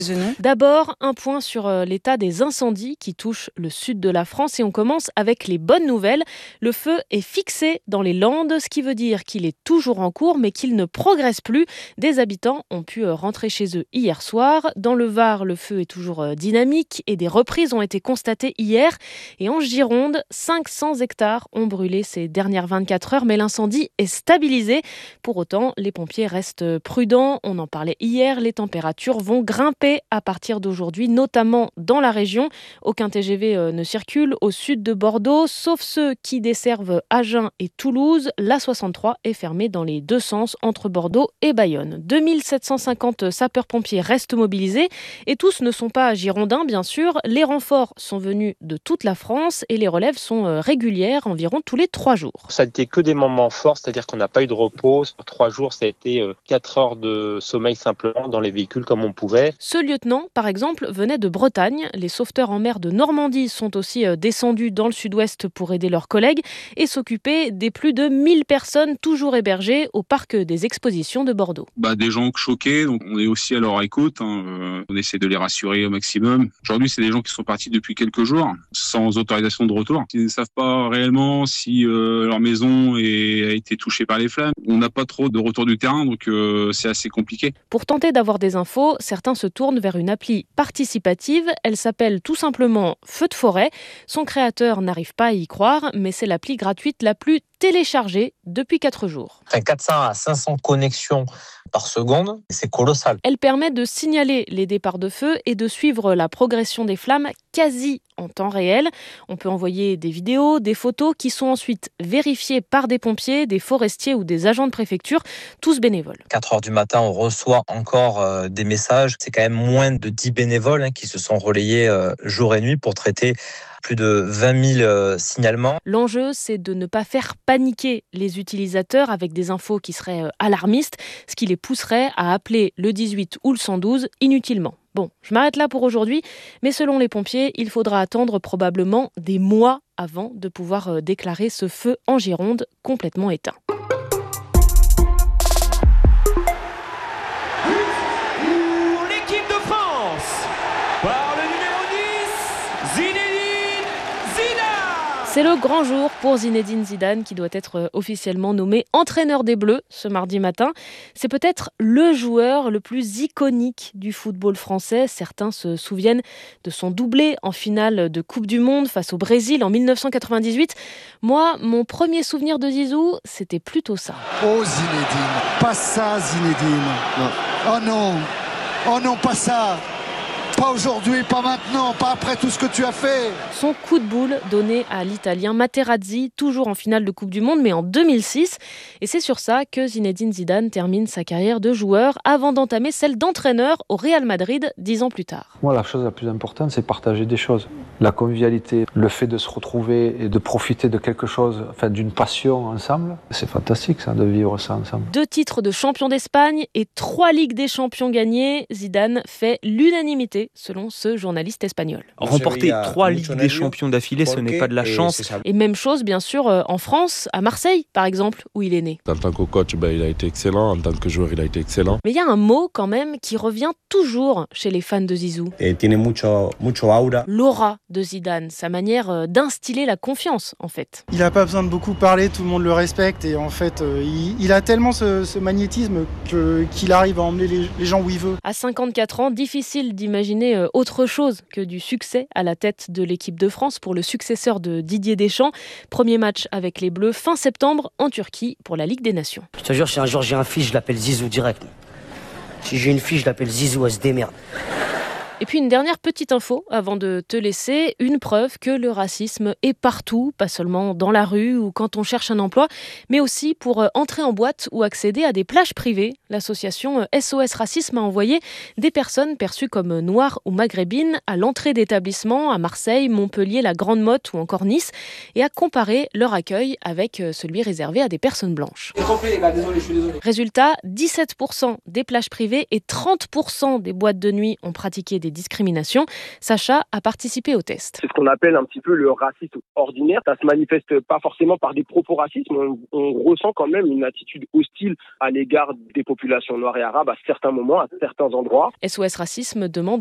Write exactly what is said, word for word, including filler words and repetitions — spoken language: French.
D'abord, un point sur euh, l'état des incendies qui touchent le sud de la France et on commence avec les bonnes nouvelles. Le feu est fixé dans les Landes, ce qui veut dire qu'il est toujours en cours mais qu'il ne progresse plus. Des habitants ont pu euh, rentrer chez eux hier soir. Dans le Var, le feu est toujours euh, dynamique et des reprises ont été constatées hier. Et en Gironde, cinq cents hectares ont brûlé ces dernières vingt-quatre heures mais l'incendie est stabilisé. Pour autant, les pompiers restent prudents. On en parlait hier, les températures vont grimper à partir d'aujourd'hui, notamment dans la région. Aucun T G V ne circule au sud de Bordeaux, sauf ceux qui desservent Agen et Toulouse. La soixante-trois est fermée dans les deux sens entre Bordeaux et Bayonne. deux mille sept cent cinquante sapeurs-pompiers restent mobilisés et tous ne sont pas girondins, bien sûr. Les renforts sont venus de toute la France et les relèves sont régulières, environ tous les trois jours. Ça n'était que des moments forts, c'est-à-dire qu'on n'a pas eu de repos. Sur trois jours, ça a été quatre heures de sommeil simplement dans les véhicules comme on pouvait. Ce lieutenant, par exemple, venait de Bretagne. Les sauveteurs en mer de Normandie sont aussi descendus dans le sud-ouest pour aider leurs collègues et s'occuper des plus de mille personnes toujours hébergées au parc des expositions de Bordeaux. Bah, des gens choqués, donc on est aussi à leur écoute. Hein. Euh, on essaie de les rassurer au maximum. Aujourd'hui, c'est des gens qui sont partis depuis quelques jours, sans autorisation de retour. Ils ne savent pas réellement si euh, leur maison est, a été touchée par les flammes. On n'a pas trop de retour du terrain, donc euh, c'est assez compliqué. Pour tenter d'avoir des infos, certains se tournent vers une appli participative. Elle s'appelle tout simplement Feu de forêt. Son créateur n'arrive pas à y croire, mais c'est l'appli gratuite la plus téléchargée depuis quatre jours. Enfin, quatre cents à cinq cents connexions par seconde, c'est colossal. Elle permet de signaler les départs de feu et de suivre la progression des flammes quasi en temps réel. On peut envoyer des vidéos, des photos qui sont ensuite vérifiées par des pompiers, des forestiers ou des agents de préfecture, tous bénévoles. quatre heures du matin, on reçoit encore euh, des messages. C'est quand même moins de dix bénévoles hein, qui se sont relayés euh, jour et nuit pour traiter plus de vingt mille euh, signalements. L'enjeu, c'est de ne pas faire paniquer les utilisateurs avec des infos qui seraient euh, alarmistes, ce qui les pousserait à appeler le dix-huit ou le cent douze inutilement. Bon, je m'arrête là pour aujourd'hui, mais selon les pompiers, il faudra attendre probablement des mois avant de pouvoir euh, déclarer ce feu en Gironde complètement éteint. Pour l'équipe de France, par le numéro dix, Zinedine Zidane. C'est le grand jour pour Zinedine Zidane qui doit être officiellement nommé entraîneur des Bleus ce mardi matin. C'est peut-être le joueur le plus iconique du football français. Certains se souviennent de son doublé en finale de Coupe du Monde face au Brésil en dix-neuf cent quatre-vingt-dix-huit. Moi, mon premier souvenir de Zizou, c'était plutôt ça. Oh Zinedine, pas ça Zinedine. Non. Oh non, oh non, pas ça. Pas aujourd'hui, pas maintenant, pas après tout ce que tu as fait. Son coup de boule donné à l'Italien Materazzi, toujours en finale de Coupe du Monde, mais en deux mille six. Et c'est sur ça que Zinedine Zidane termine sa carrière de joueur avant d'entamer celle d'entraîneur au Real Madrid dix ans plus tard. Moi, la chose la plus importante, c'est partager des choses. La convivialité, le fait de se retrouver et de profiter de quelque chose, enfin d'une passion ensemble, c'est fantastique ça, de vivre ça ensemble. Deux titres de champion d'Espagne et trois Ligues des champions gagnées, Zidane fait l'unanimité selon ce journaliste espagnol. Remporter trois Ligues des champions d'affilée, ce n'est pas de la chance. Et même chose, bien sûr, en France, à Marseille, par exemple, où il est né. En tant que coach, ben, il a été excellent. En tant que joueur, il a été excellent. Mais il y a un mot, quand même, qui revient toujours chez les fans de Zizou. Et tiene mucho, mucho aura. L'aura de Zidane, sa manière d'instiller la confiance, en fait. Il n'a pas besoin de beaucoup parler, tout le monde le respecte. Et en fait, il, il a tellement ce, ce magnétisme que, qu'il arrive à emmener les, les gens où il veut. À cinquante-quatre ans, difficile d'imaginer autre chose que du succès à la tête de l'équipe de France pour le successeur de Didier Deschamps. Premier match avec les Bleus fin septembre en Turquie pour la Ligue des Nations. Je te jure, si un jour j'ai un fils, je l'appelle Zizou direct. Si j'ai une fille, je l'appelle Zizou, elle se démerde. Et puis une dernière petite info avant de te laisser, une preuve que le racisme est partout, pas seulement dans la rue ou quand on cherche un emploi, mais aussi pour entrer en boîte ou accéder à des plages privées. L'association S O S Racisme a envoyé des personnes perçues comme noires ou maghrébines à l'entrée d'établissements à Marseille, Montpellier, la Grande Motte ou encore Nice et a comparé leur accueil avec celui réservé à des personnes blanches. C'est complet les gars, désolé, je suis désolé. Résultat, dix-sept pour cent des plages privées et trente pour cent des boîtes de nuit ont pratiqué des des discriminations. Sacha a participé au test. C'est ce qu'on appelle un petit peu le racisme ordinaire. Ça se manifeste pas forcément par des propos racistes, mais on, on ressent quand même une attitude hostile à l'égard des populations noires et arabes à certains moments, à certains endroits. S O S Racisme demande